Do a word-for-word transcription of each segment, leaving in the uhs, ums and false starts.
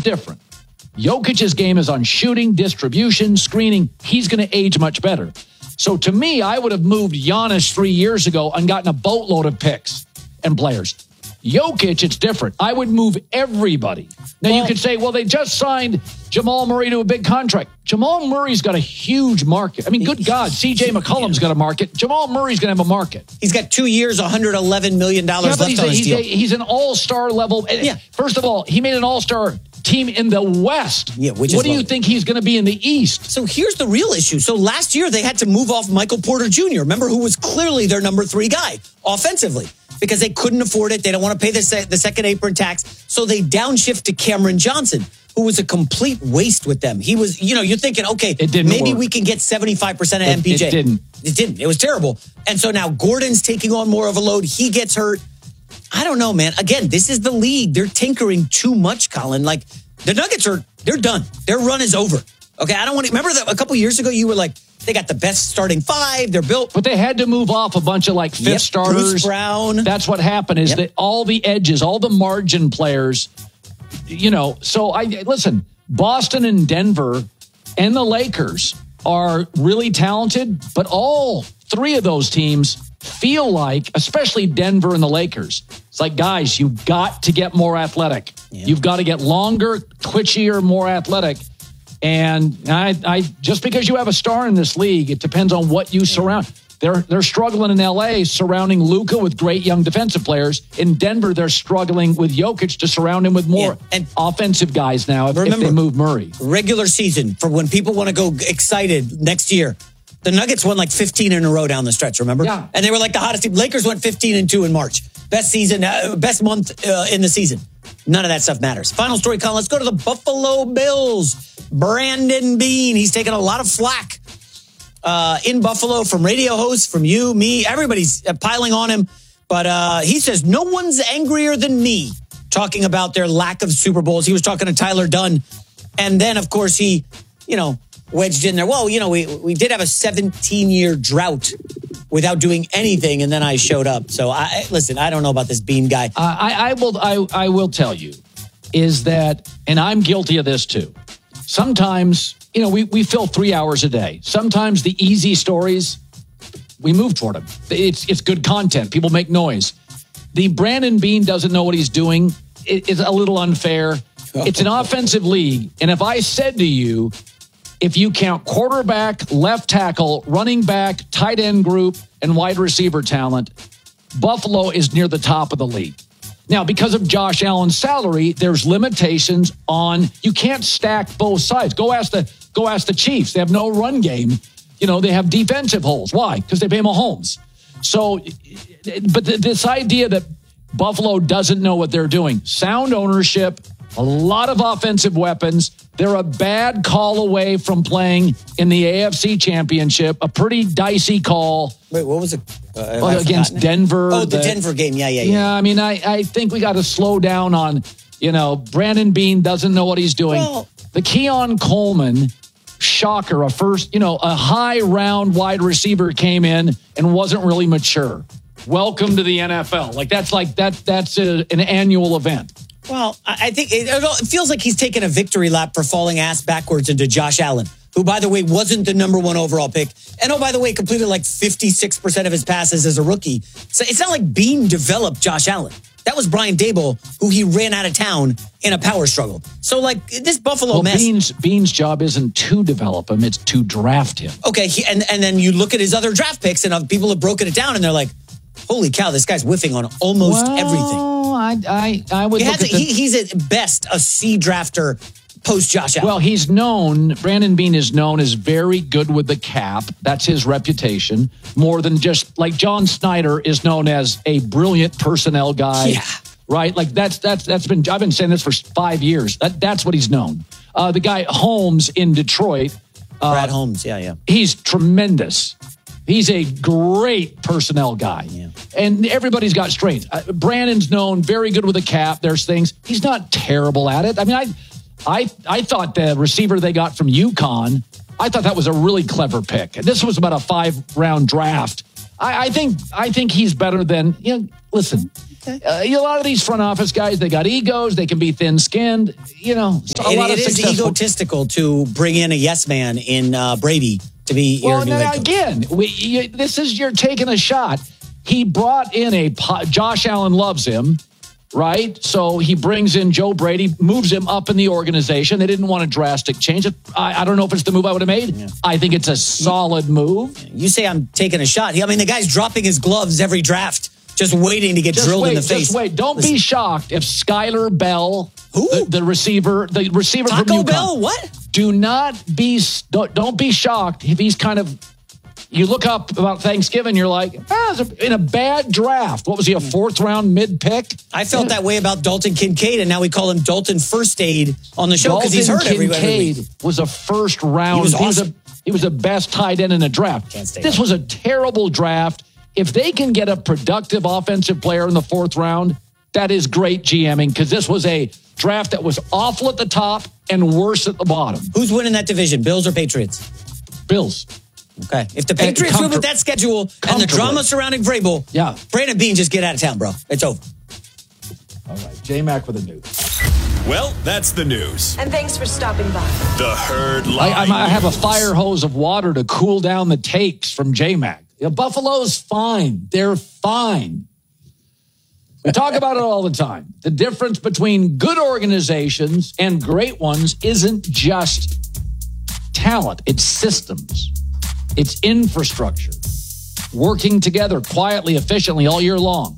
different. Jokic's game is on shooting, distribution, screening. He's going to age much better. So to me, I would have moved Giannis three years ago and gotten a boatload of picks and players. Jokic, it's different. I would move everybody. Now, well, you could say, well, they just signed Jamal Murray to a big contract. Jamal Murray's got a huge market. I mean, good God, C J McCollum's got a market. Jamal Murray's going to have a market. He's got two years, one hundred eleven million dollars yeah, left he's on a, his he's deal. A, he's an all-star level. Yeah. First of all, he made an all-star team in the West. Yeah, which is what do low. you think he's going to be in the East? So here's the real issue. So last year, they had to move off Michael Porter Junior Remember, who was clearly their number three guy offensively, because they couldn't afford it. They don't want to pay the, se- the second apron tax. So they downshift to Cameron Johnson, who was a complete waste with them. He was, you know, you're thinking, okay, it didn't maybe work. we can get seventy-five percent of it, M P J. It didn't. It didn't. It was terrible. And so now Gordon's taking on more of a load. He gets hurt. I don't know, man. Again, this is the league. They're tinkering too much, Colin. Like, the Nuggets are, they're done. Their run is over. Okay, I don't want to, remember that a couple years ago, you were like, they got the best starting five. They're built. But they had to move off a bunch of like fifth yep, starters. Bruce Brown. That's what happened is yep. that all the edges, all the margin players, you know, so I, listen, Boston and Denver and the Lakers are really talented, but all three of those teams feel like, especially Denver and the Lakers, it's like, guys, you got to get more athletic. Yeah. You've got to get longer, twitchier, more athletic. And I, I just because you have a star in this league, it depends on what you surround. They're they're struggling in L A surrounding Luka with great young defensive players. In Denver, they're struggling with Jokic to surround him with more yeah. and offensive guys now if, remember, if they move Murray. Regular season, for when people want to go excited next year, the Nuggets won like fifteen in a row down the stretch, remember? Yeah. And they were like the hottest team. Lakers went fifteen and two in March. Best season, uh, best month uh, in the season. None of that stuff matters. Final story, Colin. Let's go to the Buffalo Bills. Brandon Beane. He's taken a lot of flack uh, in Buffalo from radio hosts, from you, me. Everybody's piling on him. But uh, he says, no one's angrier than me, talking about their lack of Super Bowls. He was talking to Tyler Dunn. And then, of course, he, you know, wedged in there. Well, you know, we, we did have a seventeen-year drought without doing anything, and then I showed up. So, I listen, I don't know about this Bean guy. Uh, I, I will I, I will tell you, is that, and I'm guilty of this too, sometimes, you know, we, we fill three hours a day. Sometimes the easy stories, we move toward them. It's, it's good content. People make noise. The Brandon Beane doesn't know what he's doing is a little unfair. It's an offensive league, and if I said to you, if you count quarterback, left tackle, running back, tight end group, and wide receiver talent, Buffalo is near the top of the league. Now, because of Josh Allen's salary, there's limitations on, you can't stack both sides. Go ask the go ask the Chiefs. They have no run game. You know, they have defensive holes. Why? Because they pay Mahomes. So, but th- this idea that Buffalo doesn't know what they're doing, sound ownership, a lot of offensive weapons. They're a bad call away from playing in the A F C Championship. A pretty dicey call. Wait, what was it? Uh, well, against Denver. Oh, the, the Denver game. Yeah, yeah, yeah. Yeah, I mean, I, I think we got to slow down on, you know, Brandon Beane doesn't know what he's doing. Well, the Keon Coleman, shocker, a first, you know, a high round wide receiver came in and wasn't really mature. Welcome to the N F L. Like, that's like, that, that's a, an annual event. Well, I think it, it feels like he's taken a victory lap for falling ass backwards into Josh Allen, who, by the way, wasn't the number one overall pick. And, oh, by the way, completed like fifty-six percent of his passes as a rookie. So it's not like Beane developed Josh Allen. That was Brian Daboll, who he ran out of town in a power struggle. So, like, this Buffalo well, mess. Beane's, Beane's job isn't to develop him, it's to draft him. Okay, he, and, and then you look at his other draft picks, and uh, people have broken it down, and they're like, holy cow, this guy's whiffing on almost well, everything. I, I, I would he look has, at the, he, He's at best a C drafter post Josh Allen. Well, he's known, Brandon Beane is known as very good with the cap. That's his reputation. More than just, like John Snyder is known as a brilliant personnel guy. Yeah. Right? Like that's, that's, that's been, I've been saying this for five years. That, that's what he's known. Uh, the guy Holmes in Detroit. Uh, Brad Holmes, yeah, yeah. He's tremendous. He's a great personnel guy. Yeah. And everybody's got strengths. Uh, Brandon's known very good with the cap. There's things. He's not terrible at it. I mean, I I, I thought the receiver they got from UConn, I thought that was a really clever pick. This was about a five-round draft. I, I think I think he's better than, you know, listen, Uh, a lot of these front office guys, they got egos. They can be thin-skinned. You know, a it, lot it of is successful. egotistical to bring in a yes man in uh, Brady to be well, your new head coach. Again, we, you, this is you're taking a shot. He brought in a Josh Allen loves him, right? So he brings in Joe Brady, moves him up in the organization. They didn't want a drastic change. I, I don't know if it's the move I would have made. Yeah. I think it's a solid move. You say I'm taking a shot. I mean, the guy's dropping his gloves every draft, just waiting to get just drilled wait, in the face. Just wait. Don't Listen. be shocked if Skylar Bell, Who? The, the receiver, the receiver Taco from UConn, Bell, what? Do not be don't, don't be shocked if he's kind of. You look up about Thanksgiving, you're like, ah, in a bad draft. What was he, a fourth round mid pick? I felt yeah. that way about Dalton Kincaid, and now we call him Dalton First Aid on the show because he's hurt Kincaid every, every week. was a first round. He was, he awesome. was a he was the best tight end in the draft. Can't stay this down. was a terrible draft. If they can get a productive offensive player in the fourth round, that is great GMing because this was a draft that was awful at the top and worse at the bottom. Who's winning that division, Bills or Patriots? Bills. Okay. If the Patriots win with that schedule and the drama surrounding Vrabel, yeah. Brandon Beane, just get out of town, bro. It's over. All right. J-Mac with the news. Well, that's the news. And thanks for stopping by. The Herd Line. I, I, I have a fire hose of water to cool down the takes from J-Mac. You know, Buffalo's fine. They're fine. We talk about it all the time. The difference between good organizations and great ones isn't just talent. It's systems. It's infrastructure. Working together quietly, efficiently all year long.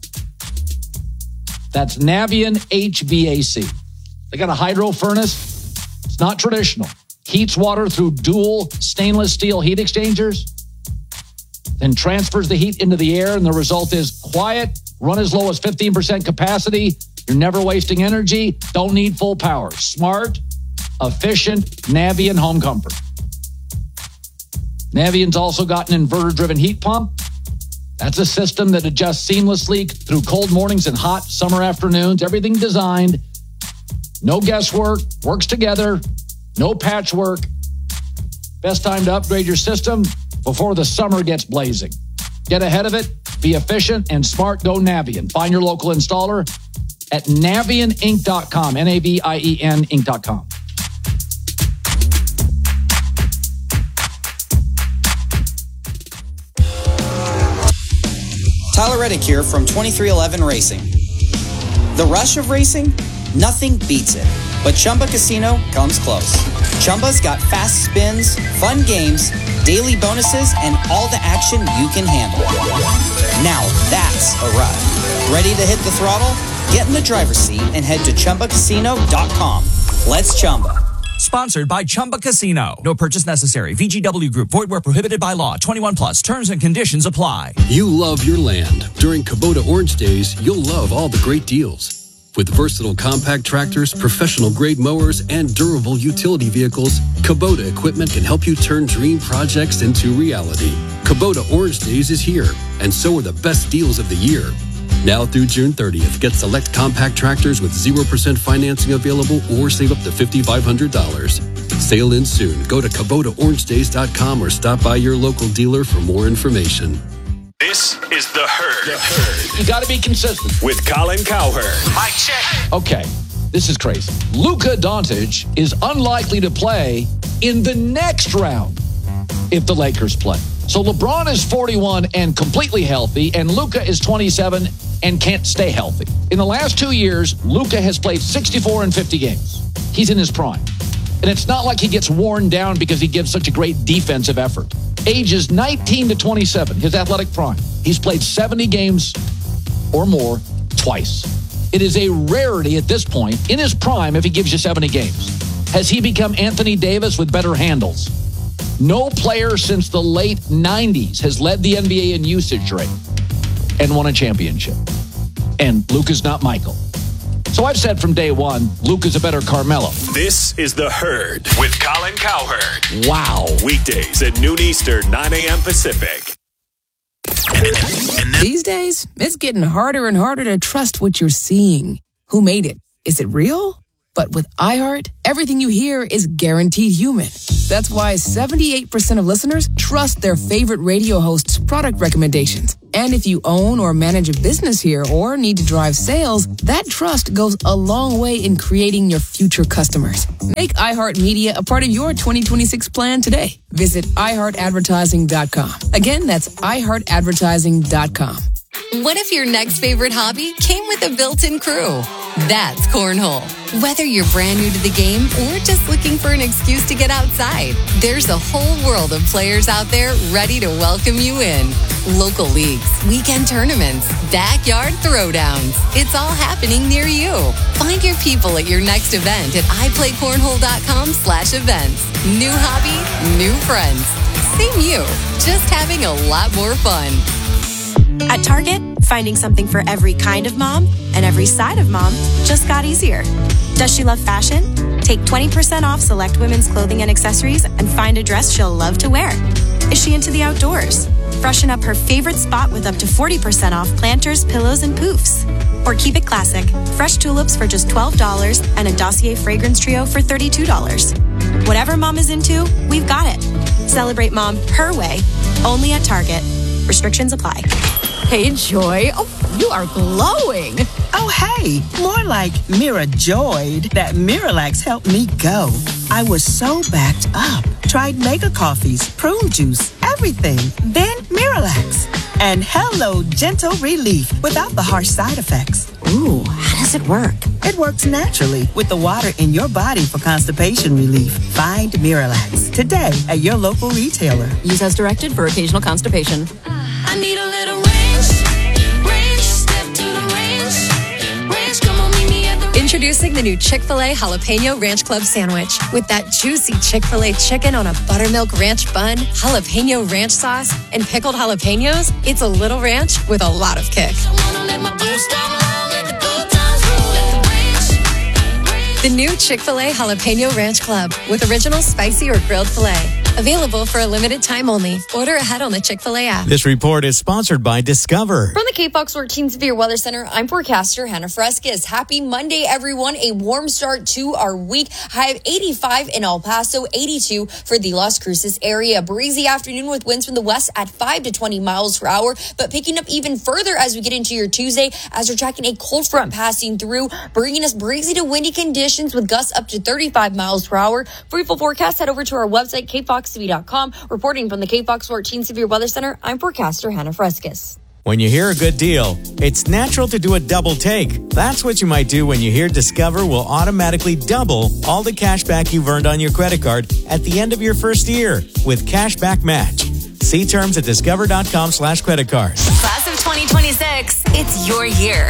That's Navien H V A C. They got a hydro furnace. It's not traditional. Heats water through dual stainless steel heat exchangers, then transfers the heat into the air, and the result is quiet, run as low as fifteen percent capacity. You're never wasting energy. Don't need full power. Smart, efficient Navien home comfort. Navien's also got an inverter-driven heat pump. That's a system that adjusts seamlessly through cold mornings and hot summer afternoons. Everything designed. No guesswork. Works together. No patchwork. Best time to upgrade your system before the summer gets blazing. Get ahead of it. Be efficient and smart. Go Navien. Find your local installer at navien inc dot com. N A V I E N Inc dot com. Tyler Reddick here from twenty-three eleven Racing. The rush of racing? Nothing beats it. But Chumba Casino comes close. Chumba's got fast spins, fun games, daily bonuses, and all the action you can handle. Now that's a ride. Ready to hit the throttle? Get in the driver's seat and head to chumba casino dot com. Let's Chumba. Sponsored by Chumba Casino. No purchase necessary. V G W Group. Void where prohibited by law. twenty-one plus. Terms and conditions apply. You love your land. During Kubota Orange Days, you'll love all the great deals. With versatile compact tractors, professional grade mowers, and durable utility vehicles, Kubota equipment can help you turn dream projects into reality. Kubota Orange Days is here, and so are the best deals of the year. Now through June thirtieth, get select compact tractors with zero percent financing available or save up to five thousand five hundred dollars. Sale ends soon. Go to Kubota Orange Days dot com or stop by your local dealer for more information. This is The Herd. The Herd. You got to be consistent. With Colin Cowherd. Mic check. Okay, this is crazy. Luka Doncic is unlikely to play in the next round if the Lakers play. So LeBron is forty-one and completely healthy, and Luka is twenty-seven and can't stay healthy. In the last two years, Luka has played sixty-four and fifty games. He's in his prime. And it's not like he gets worn down because he gives such a great defensive effort. Ages nineteen to twenty-seven, his athletic prime. He's played seventy games or more twice. It is a rarity at this point in his prime if he gives you seventy games. Has he become Anthony Davis with better handles? No player since the late nineties has led the N B A in usage rate and won a championship. And Luka's not Michael. So I've said from day one, Luka's a better Carmelo. This is The Herd with Colin Cowherd. Wow. Weekdays at noon Eastern, nine a.m. Pacific. These days, it's getting harder and harder to trust what you're seeing. Who made it? Is it real? But with iHeart, everything you hear is guaranteed human. That's why seventy-eight percent of listeners trust their favorite radio host's product recommendations. And if you own or manage a business here or need to drive sales, that trust goes a long way in creating your future customers. Make iHeartMedia a part of your twenty twenty-six plan today. Visit i heart advertising dot com. Again, that's i heart advertising dot com. What if your next favorite hobby came with a built-in crew? That's cornhole. Whether you're brand new to the game or just looking for an excuse to get outside, there's a whole world of players out there ready to welcome you in. Local leagues, weekend tournaments, backyard throwdowns. It's all happening near you. Find your people at your next event at i play cornhole dot com slash events. New hobby, new friends. Same you, just having a lot more fun. At Target, finding something for every kind of mom and every side of mom just got easier. Does she love fashion? Take twenty percent off select women's clothing and accessories and find a dress she'll love to wear. Is she into the outdoors? Freshen up her favorite spot with up to forty percent off planters, pillows, and poofs. Or keep it classic. Fresh tulips for just twelve dollars and a Dossier fragrance trio for thirty-two dollars. Whatever mom is into, we've got it. Celebrate mom her way, only at Target. Restrictions apply. Hey, Joy. Oh, you are glowing. Oh, hey. More like Mira joyed that Miralax helped me go. I was so backed up. Tried mega coffees, prune juice, everything. Then Miralax. And hello, gentle relief without the harsh side effects. Ooh, how does it work? It works naturally with the water in your body for constipation relief. Find Miralax today at your local retailer. Use as directed for occasional constipation. I need a little range, range, step to the range, range, come on, meet me at the range. Introducing the new Chick-fil-A Jalapeno Ranch Club Sandwich. With that juicy Chick-fil-A chicken on a buttermilk ranch bun, jalapeno ranch sauce, and pickled jalapenos, it's a little ranch with a lot of kick. The new Chick-fil-A Jalapeno Ranch Club with original spicy or grilled filet. Available for a limited time only. Order ahead on the Chick-fil-A app. This report is sponsored by Discover. From the K Fox fourteen Severe Weather Center, I'm forecaster Hannah Fresquez. Happy Monday, everyone. A warm start to our week. High of eighty-five in El Paso, eighty-two for the Las Cruces area. Breezy afternoon with winds from the west at five to twenty miles per hour, but picking up even further as we get into your Tuesday as we're tracking a cold front passing through, bringing us breezy to windy conditions with gusts up to thirty-five miles per hour. For full forecast, head over to our website, K Fox T V dot com. Reporting from the K Fox fourteen Severe Weather Center, I'm forecaster Hannah Fresquez. When you hear a good deal, it's natural to do a double take. That's what you might do when you hear Discover will automatically double all the cash back you've earned on your credit card at the end of your first year with Cashback Match. See terms at discover dot com slash credit cards. Class of twenty twenty-six, it's your year.